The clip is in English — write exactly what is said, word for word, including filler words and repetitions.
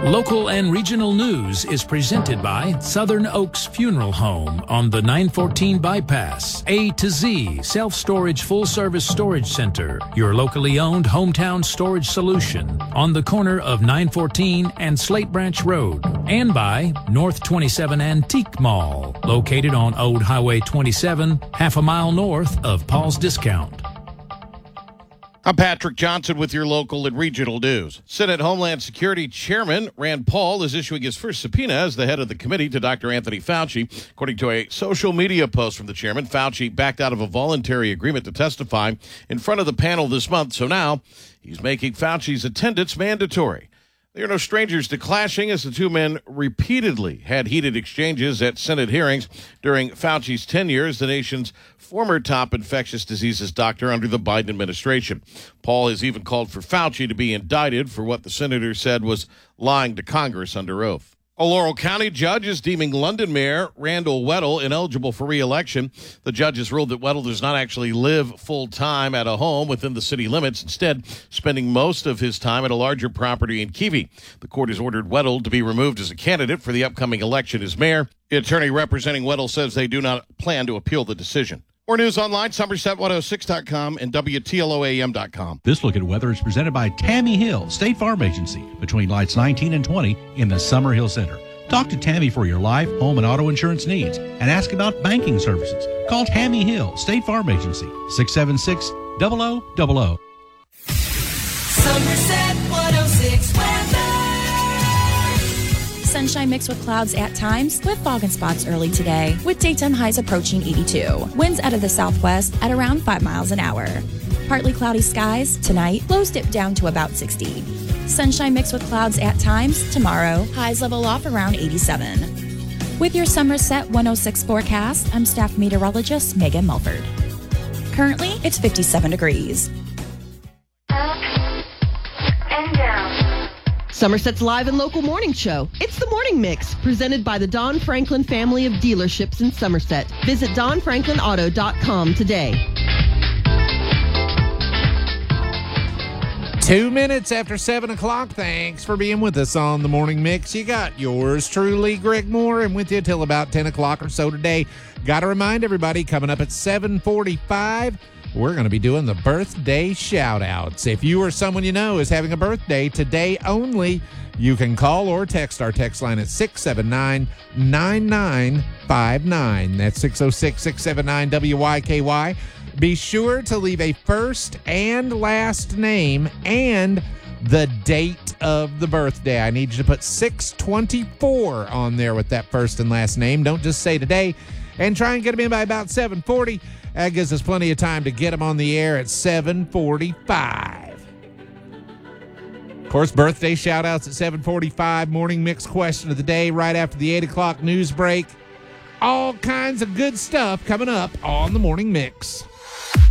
Local and regional news is presented by Southern Oaks Funeral Home on the nine fourteen bypass. A to Z Self-Storage Full-Service Storage Center, your locally owned hometown storage solution on the corner of nine fourteen and Slate Branch Road. And by North twenty-seven Antique Mall, located on Old Highway twenty-seven, half a mile north of Paul's Discount. I'm Patrick Johnson with your local and regional news. Senate Homeland Security Chairman Rand Paul is issuing his first subpoena as the head of the committee to Doctor Anthony Fauci. According to a social media post from the chairman, Fauci backed out of a voluntary agreement to testify in front of the panel this month, so now he's making Fauci's attendance mandatory. They are no strangers to clashing as the two men repeatedly had heated exchanges at Senate hearings during Fauci's tenure as the nation's former top infectious diseases doctor under the Biden administration. Paul has even called for Fauci to be indicted for what the senator said was lying to Congress under oath. A Laurel County judge is deeming London Mayor Randall Weddle ineligible for re-election. The judge has ruled that Weddle does not actually live full-time at a home within the city limits, instead spending most of his time at a larger property in Keavy. The court has ordered Weddle to be removed as a candidate for the upcoming election as mayor. The attorney representing Weddle says they do not plan to appeal the decision. More news online, Somerset one oh six dot com and W T L O A M dot com. This Look at Weather is presented by Tammy Hill, State Farm Agency, between lights nineteen and twenty in the Summer Hill Center. Talk to Tammy for your life, home, and auto insurance needs and ask about banking services. Call Tammy Hill, State Farm Agency, six seven six, zero zero zero zero. Somerset one oh six weather. Sunshine mixed with clouds at times, with fog and spots early today, with daytime highs approaching eighty-two. Winds out of the southwest at around five miles an hour. Partly cloudy skies tonight, lows dip down to about sixty. Sunshine mixed with clouds at times tomorrow, highs level off around eighty-seven. With your Somerset one oh six forecast, I'm staff meteorologist Megan Mulford. Currently, it's fifty-seven degrees. Somerset's live and local morning show. It's the Morning Mix, presented by the Don Franklin family of dealerships in Somerset. Visit don franklin auto dot com today. Two minutes after seven o'clock. Thanks for being with us on the Morning Mix. You got yours truly, Greg Moore, and with you till about ten o'clock or so today. Got to remind everybody, coming up at seven forty-five, we're going to be doing the birthday shout-outs. If you or someone you know is having a birthday today only, you can call or text our text line at six seven nine, nine nine five nine. That's six oh six, six seven nine, W Y K Y. Be sure to leave a first and last name and the date of the birthday. I need you to put six twenty-four on there with that first and last name. Don't just say today, and try and get them in by about seven forty. That gives us plenty of time to get them on the air at seven forty-five. Of course, birthday shout-outs at seven forty-five. Morning Mix question of the day right after the eight o'clock news break. All kinds of good stuff coming up on the Morning Mix.